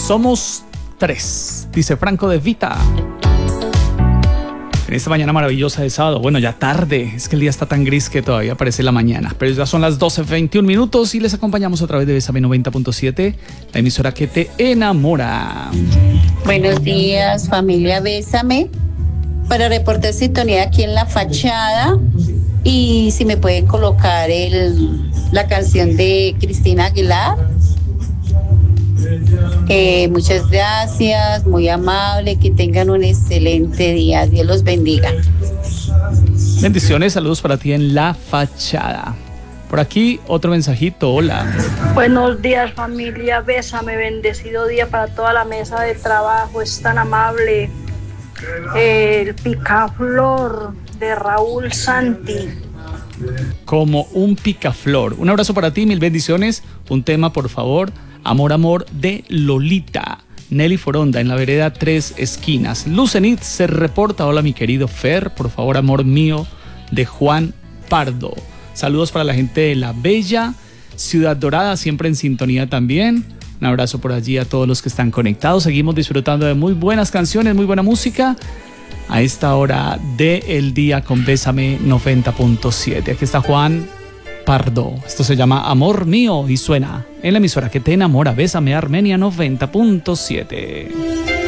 Somos tres, dice Franco de Vita. En esta mañana maravillosa de sábado, bueno, ya tarde, es que el día está tan gris que todavía parece la mañana, pero ya son las 12:21 y les acompañamos a través de Bésame 90.7, la emisora que te enamora. Buenos días, familia Bésame, para reportar sintonía aquí en La Fachada, y si me pueden colocar la canción de Cristina Aguilar. Muchas gracias, muy amable, que tengan un excelente día, Dios los bendiga. Bendiciones, saludos para ti en La Fachada. Por aquí otro mensajito, hola. Buenos días, familia Bésame, bendecido día para toda la mesa de trabajo, es tan amable. El picaflor de Raúl Santi. Como un picaflor. Un abrazo para ti, mil bendiciones. Un tema, por favor. Amor, amor de Lolita. Nelly Foronda en la vereda Tres Esquinas. Lucenit se reporta. Hola, mi querido Fer. Por favor, amor mío de Juan Pardo. Saludos para la gente de La Bella. Ciudad Dorada, siempre en sintonía también. Un abrazo por allí a todos los que están conectados. Seguimos disfrutando de muy buenas canciones, muy buena música a esta hora del día con Bésame 90.7. Aquí está Juan Pardo. Esto se llama Amor Mío y suena en la emisora que te enamora. Bésame Armenia 90.7.